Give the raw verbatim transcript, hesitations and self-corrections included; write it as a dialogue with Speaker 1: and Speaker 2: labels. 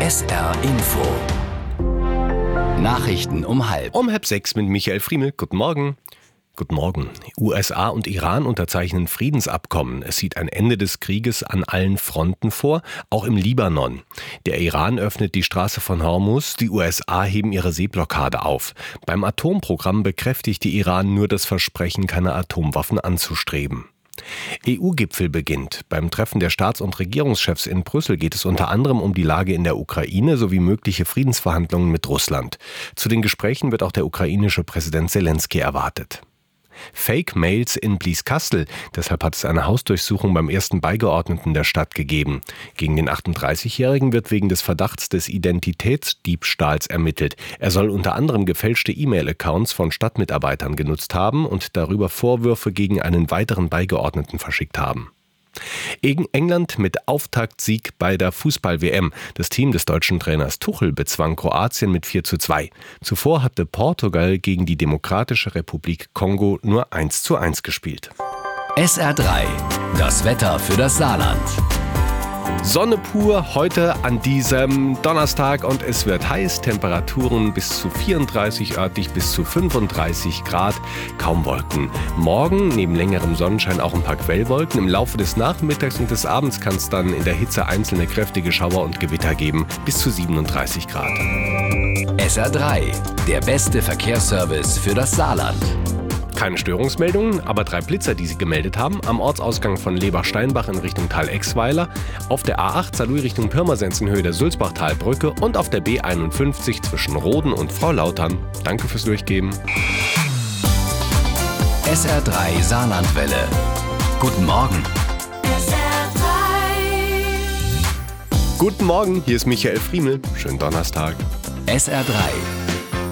Speaker 1: S R Info. Nachrichten um halb.
Speaker 2: Um halb sechs mit Michael Friemel. Guten Morgen. Guten Morgen. U S A und Iran unterzeichnen Friedensabkommen. Es sieht ein Ende des Krieges an allen Fronten vor, auch im Libanon. Der Iran öffnet die Straße von Hormuz, die U S A heben ihre Seeblockade auf. Beim Atomprogramm bekräftigt die Iran nur das Versprechen, keine Atomwaffen anzustreben. E U-Gipfel beginnt. Beim Treffen der Staats- und Regierungschefs in Brüssel geht es unter anderem um die Lage in der Ukraine sowie mögliche Friedensverhandlungen mit Russland. Zu den Gesprächen wird auch der ukrainische Präsident Selenskyj erwartet. Fake-Mails in Blieskastel. Deshalb hat es eine Hausdurchsuchung beim ersten Beigeordneten der Stadt gegeben. Gegen den achtunddreißigjährigen wird wegen des Verdachts des Identitätsdiebstahls ermittelt. Er soll unter anderem gefälschte E-Mail-Accounts von Stadtmitarbeitern genutzt haben und darüber Vorwürfe gegen einen weiteren Beigeordneten verschickt haben. Gegen England mit Auftaktsieg bei der Fußball-W M. Das Team des deutschen Trainers Tuchel bezwang Kroatien mit vier zu zwei. Zuvor hatte Portugal gegen die Demokratische Republik Kongo nur eins zu eins gespielt.
Speaker 1: S R drei. Das Wetter für das Saarland.
Speaker 2: Sonne pur heute an diesem Donnerstag und es wird heiß. Temperaturen bis zu vierunddreißig, örtlich bis zu fünfunddreißig Grad. Kaum Wolken. Morgen neben längerem Sonnenschein auch ein paar Quellwolken. Im Laufe des Nachmittags und des Abends kann es dann in der Hitze einzelne kräftige Schauer und Gewitter geben. Bis zu siebenunddreißig Grad.
Speaker 1: S R drei. Der beste Verkehrsservice für das Saarland.
Speaker 2: Keine Störungsmeldungen, aber drei Blitzer, die sie gemeldet haben. Am Ortsausgang von Leber-Steinbach in Richtung Tal-Exweiler, auf der A acht Saarlouis Richtung Pirmasens in Höhe der Sulzbachtalbrücke und auf der B einundfünfzig zwischen Roden und Frau Lautern. Danke fürs Durchgeben.
Speaker 1: S R drei Saarlandwelle. Guten Morgen.
Speaker 3: S R drei.
Speaker 2: Guten Morgen, hier ist Michael Friemel. Schönen Donnerstag.
Speaker 1: S R drei.